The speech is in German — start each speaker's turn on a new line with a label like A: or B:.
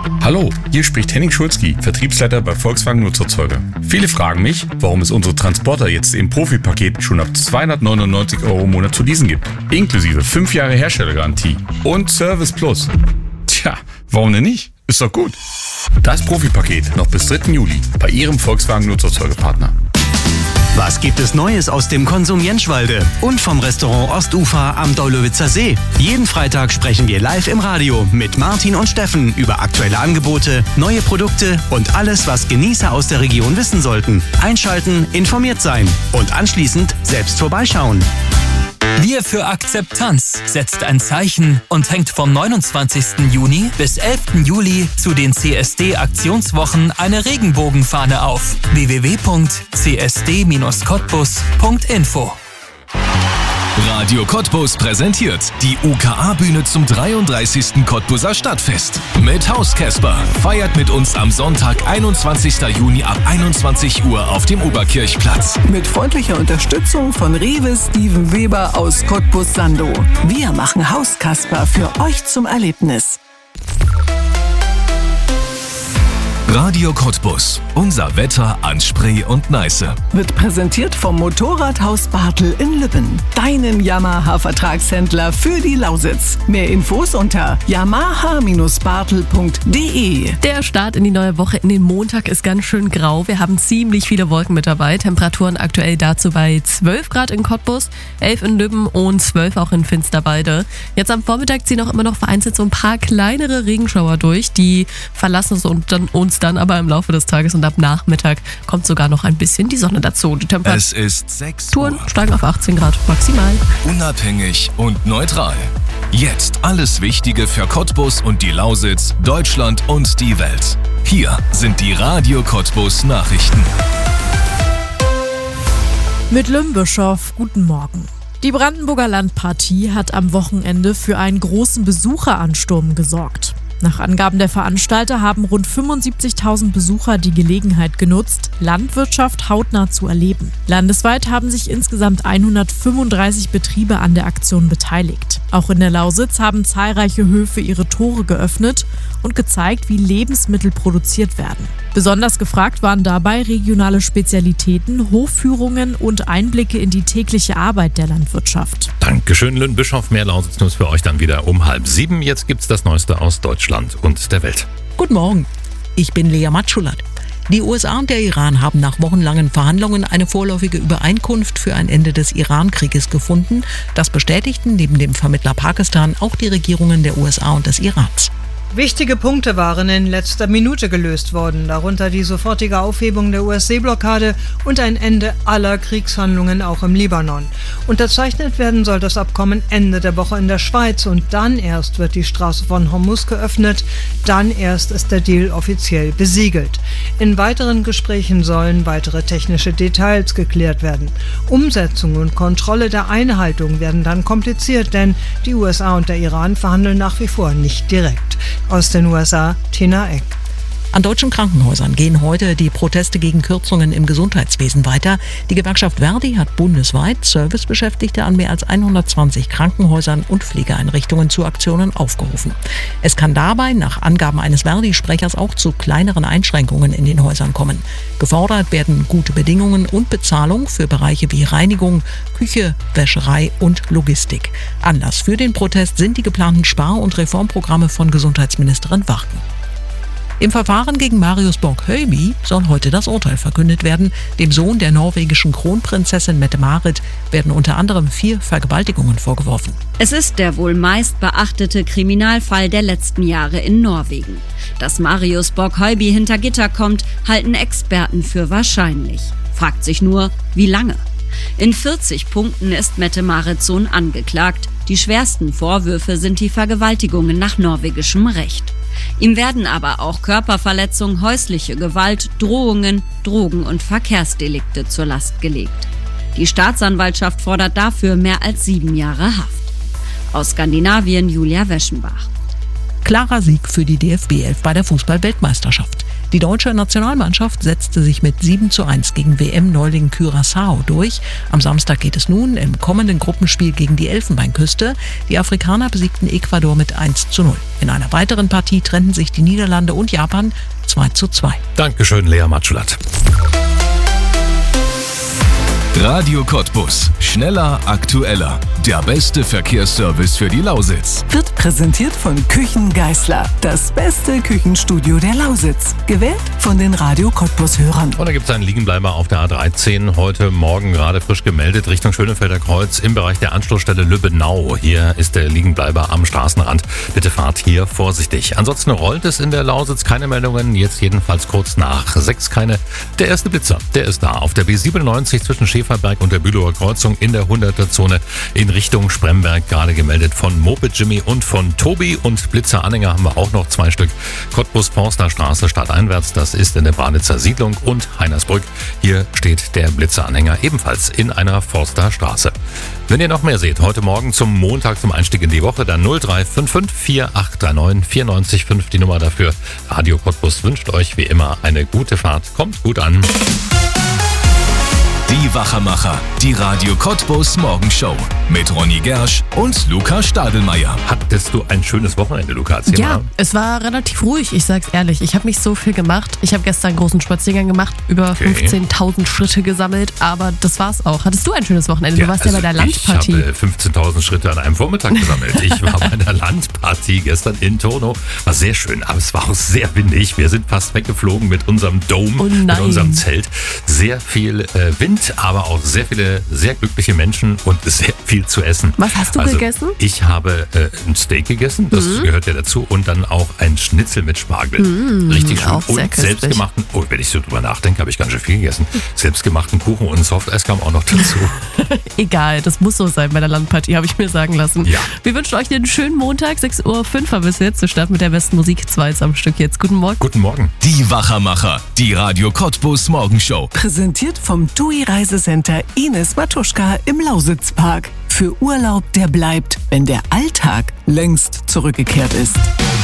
A: Hallo, hier spricht Henning Schulzki, Vertriebsleiter bei Volkswagen Nutzerzeuger. Viele fragen mich, warum es unsere Transporter jetzt im Profi-Paket schon ab 299 € im Monat zu leasen gibt. Inklusive 5 Jahre Herstellergarantie und Service Plus. Tja, warum denn nicht? Ist doch gut. Das Profi-Paket noch bis 3. Juli bei Ihrem Volkswagen Nutzerzeugerpartner.
B: Was gibt es Neues aus dem Konsum Jenschwalde und vom Restaurant Ostufer am Deulowitzer See? Jeden Freitag sprechen wir live im Radio mit Martin und Steffen über aktuelle Angebote, neue Produkte und alles, was Genießer aus der Region wissen sollten. Einschalten, informiert sein und anschließend selbst vorbeischauen.
C: Wir für Akzeptanz setzt ein Zeichen und hängt vom 29. Juni bis 11. Juli zu den CSD-Aktionswochen eine Regenbogenfahne auf. www.csd-cottbus.info.
D: Radio Cottbus präsentiert die UKA-Bühne zum 33. Cottbuser Stadtfest. Mit Haus Casper feiert mit uns am Sonntag, 21. Juni ab 21 Uhr auf dem Oberkirchplatz.
E: Mit freundlicher Unterstützung von Rewe Steven Weber aus Cottbus-Sandow. Wir machen Haus Casper für euch zum Erlebnis.
D: Radio Cottbus. Unser Wetter an Spree und Neiße.
E: Wird präsentiert vom Motorradhaus Bartel in Lübben. Deinem Yamaha-Vertragshändler für die Lausitz. Mehr Infos unter yamaha-bartel.de.
F: Der Start in die neue Woche in den Montag ist ganz schön grau. Wir haben ziemlich viele Wolken mit dabei. Temperaturen aktuell dazu bei 12 Grad in Cottbus, 11 in Lübben und 12 auch in Finsterwalde. Jetzt am Vormittag ziehen auch immer noch vereinzelt so ein paar kleinere Regenschauer durch. Die verlassen uns dann aber im Laufe des Tages und ab Nachmittag kommt sogar noch ein bisschen die Sonne dazu. Die
D: Es ist 6
F: Temperaturen
D: Uhr.
F: steigen auf 18 Grad maximal.
D: Unabhängig und neutral. Jetzt alles Wichtige für Cottbus und die Lausitz, Deutschland und die Welt. Hier sind die Radio Cottbus Nachrichten.
G: Mit Lümbischow, guten Morgen. Die Brandenburger Landpartie hat am Wochenende für einen großen Besucheransturm gesorgt. Nach Angaben der Veranstalter haben rund 75.000 Besucher die Gelegenheit genutzt, Landwirtschaft hautnah zu erleben. Landesweit haben sich insgesamt 135 Betriebe an der Aktion beteiligt. Auch in der Lausitz haben zahlreiche Höfe ihre Tore geöffnet und gezeigt, wie Lebensmittel produziert werden. Besonders gefragt waren dabei regionale Spezialitäten, Hofführungen und Einblicke in die tägliche Arbeit der Landwirtschaft.
H: Dankeschön, Lümbischow. Mehr Lausitz-News für euch dann wieder um 6:30. Jetzt gibt's das Neueste aus Deutschland und der Welt.
I: Guten Morgen, ich bin Lea Matschulat. Die USA und der Iran haben nach wochenlangen Verhandlungen eine vorläufige Übereinkunft für ein Ende des Iran-Krieges gefunden. Das bestätigten neben dem Vermittler Pakistan auch die Regierungen der USA und des Irans.
J: Wichtige Punkte waren in letzter Minute gelöst worden, darunter die sofortige Aufhebung der US-Seeblockade und ein Ende aller Kriegshandlungen auch im Libanon. Unterzeichnet werden soll das Abkommen Ende der Woche in der Schweiz und dann erst wird die Straße von Hormuz geöffnet, dann erst ist der Deal offiziell besiegelt. In weiteren Gesprächen sollen weitere technische Details geklärt werden. Umsetzung und Kontrolle der Einhaltung werden dann kompliziert, denn die USA und der Iran verhandeln nach wie vor nicht direkt. Aus den USA, Tina Eck.
I: An deutschen Krankenhäusern gehen heute die Proteste gegen Kürzungen im Gesundheitswesen weiter. Die Gewerkschaft Verdi hat bundesweit Servicebeschäftigte an mehr als 120 Krankenhäusern und Pflegeeinrichtungen zu Aktionen aufgerufen. Es kann dabei nach Angaben eines Verdi-Sprechers auch zu kleineren Einschränkungen in den Häusern kommen. Gefordert werden gute Bedingungen und Bezahlung für Bereiche wie Reinigung, Küche, Wäscherei und Logistik. Anlass für den Protest sind die geplanten Spar- und Reformprogramme von Gesundheitsministerin Warken. Im Verfahren gegen Marius Borg-Høiby soll heute das Urteil verkündet werden. Dem Sohn der norwegischen Kronprinzessin Mette-Marit werden unter anderem 4 Vergewaltigungen vorgeworfen.
K: Es ist der wohl meist beachtete Kriminalfall der letzten Jahre in Norwegen. Dass Marius Borg-Høiby hinter Gitter kommt, halten Experten für wahrscheinlich. Fragt sich nur, wie lange? In 40 Punkten ist Mette-Marits Sohn angeklagt. Die schwersten Vorwürfe sind die Vergewaltigungen nach norwegischem Recht. Ihm werden aber auch Körperverletzung, häusliche Gewalt, Drohungen, Drogen- und Verkehrsdelikte zur Last gelegt. Die Staatsanwaltschaft fordert dafür mehr als 7 Jahre Haft. Aus Skandinavien Julia Weschenbach.
I: Klarer Sieg für die DFB 11 bei der Fußball-Weltmeisterschaft. Die deutsche Nationalmannschaft setzte sich mit 7:1 gegen WM-Neuling Curaçao durch. Am Samstag geht es nun im kommenden Gruppenspiel gegen die Elfenbeinküste. Die Afrikaner besiegten Ecuador mit 1:0. In einer weiteren Partie trennten sich die Niederlande und Japan 2:2.
H: Dankeschön, Lea Matschulat.
D: Radio Cottbus. Schneller, aktueller. Der beste Verkehrsservice für die Lausitz.
E: Wird präsentiert von Küchen Geisler. Das beste Küchenstudio der Lausitz. Gewählt von den Radio Cottbus-Hörern.
H: Und da gibt es einen Liegenbleiber auf der A13. Heute Morgen gerade frisch gemeldet Richtung Schönefelder Kreuz im Bereich der Anschlussstelle Lübbenau. Hier ist der Liegenbleiber am Straßenrand. Bitte fahrt hier vorsichtig. Ansonsten rollt es in der Lausitz. Keine Meldungen. Jetzt jedenfalls kurz nach 6 keine. Der erste Blitzer, der ist da. Auf der B97 zwischen Schäferberg und der Bülower Kreuzung in der 100er-Zone in Richtung Spremberg, gerade gemeldet von Moped Jimmy und von Tobi. Und Blitzeranhänger haben wir auch noch 2 Stück. Cottbus-Forster-Straße stadteinwärts, das ist in der Braditzer Siedlung, und Heinersbrück. Hier steht der Blitzeranhänger ebenfalls in einer Forsterstraße. Wenn ihr noch mehr seht, heute Morgen zum Montag, zum Einstieg in die Woche, dann 0355 4839 94,5 die Nummer dafür. Radio Cottbus wünscht euch wie immer eine gute Fahrt. Kommt gut an.
D: Die Wachermacher, die Radio Cottbus Morgenshow mit Ronny Gersch und Luca Stadelmeier.
H: Hattest du ein schönes Wochenende, Luca? Erzähl
F: Ja,
H: mal.
F: es war relativ ruhig, ich sag's ehrlich. Ich habe nicht so viel gemacht. Ich habe gestern einen großen Spaziergang gemacht, über 15.000 Schritte gesammelt, aber das war's auch. Hattest du ein schönes Wochenende? Du warst ja bei der Landpartie.
H: Ich habe 15.000 Schritte an einem Vormittag gesammelt. Ich war bei der Landpartie gestern in Turnow. War sehr schön, aber es war auch sehr windig. Wir sind fast weggeflogen mit unserem Dome, mit unserem Zelt. Sehr viel Wind, aber auch sehr viele, sehr glückliche Menschen und sehr viel zu essen.
F: Was hast du gegessen?
H: Ich habe ein Steak gegessen, das gehört ja dazu, und dann auch ein Schnitzel mit Spargel. Richtig schön.
F: Auch sehr
H: und
F: köstlich.
H: selbstgemachten, wenn ich so drüber nachdenke, habe ich ganz schön viel gegessen. Selbstgemachten Kuchen und Softeis kam auch noch dazu.
F: Egal, das muss so sein bei der Landpartie, habe ich mir sagen lassen.
H: Ja.
F: Wir wünschen euch einen schönen Montag, 6:05 Uhr bis jetzt. Wir starten mit der besten Musik, 2 am Stück jetzt. Guten Morgen.
H: Guten Morgen.
D: Die Wachermacher, die Radio Cottbus Morgenshow.
E: Präsentiert vom TUI Reisecenter Ines Matuschka im Lausitzpark. Für Urlaub, der bleibt, wenn der Alltag längst zurückgekehrt ist.